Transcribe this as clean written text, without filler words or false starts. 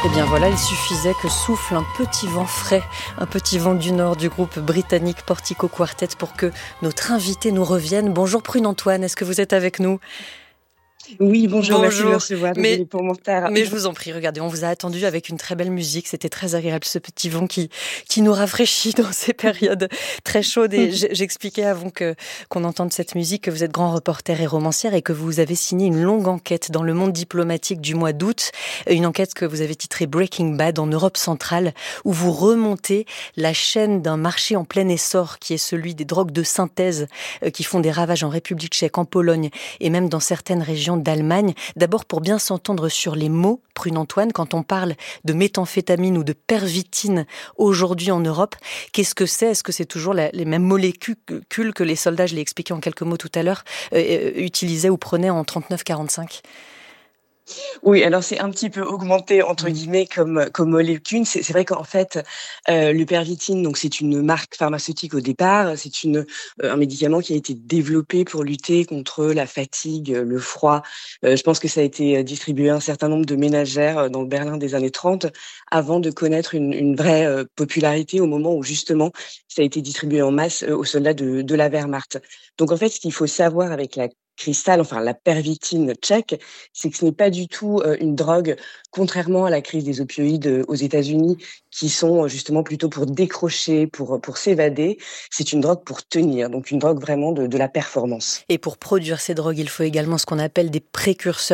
Et bien voilà, il suffisait que souffle un petit vent frais, un petit vent du nord du groupe britannique Portico Quartet pour que notre invité nous revienne. Bonjour Prune Antoine, est-ce que vous êtes avec nous ? Oui, bonjour, merci de me Bonjour, recevoir. mais, Désolée pour mon retard. mais je vous en prie, regardez, on vous a attendu avec une très belle musique, c'était très agréable ce petit vent qui nous rafraîchit dans ces périodes très chaudes. Et j'expliquais avant qu'on entende cette musique que vous êtes grand reporter et romancière et que vous avez signé une longue enquête dans le monde diplomatique du mois d'août, une enquête que vous avez titrée Breaking Bad en Europe centrale, où vous remontez la chaîne d'un marché en plein essor qui est celui des drogues de synthèse qui font des ravages en République tchèque, en Pologne et même dans certaines régions d'Allemagne. D'abord, pour bien s'entendre sur les mots, Prune Antoine, quand on parle de méthamphétamine ou de pervitine aujourd'hui en Europe, qu'est-ce que c'est ? Est-ce que c'est toujours les mêmes molécules que les soldats, je l'ai expliqué en quelques mots tout à l'heure, utilisaient ou prenaient en 39-45 ? Oui, alors c'est un petit peu augmenté entre guillemets comme molécule. C'est vrai qu'en fait, le Pervitin, donc c'est une marque pharmaceutique au départ. C'est un médicament qui a été développé pour lutter contre la fatigue, le froid. Je pense que ça a été distribué à un certain nombre de ménagères dans le Berlin des années 30 avant de connaître une vraie popularité au moment où justement ça a été distribué en masse aux soldats de la Wehrmacht. Donc en fait, ce qu'il faut savoir avec la cristal, enfin la pervitine tchèque, c'est que ce n'est pas du tout une drogue, contrairement à la crise des opioïdes aux États-Unis, qui sont justement plutôt pour décrocher, pour s'évader. C'est une drogue pour tenir, donc une drogue vraiment de la performance. Et pour produire ces drogues, il faut également ce qu'on appelle des précurseurs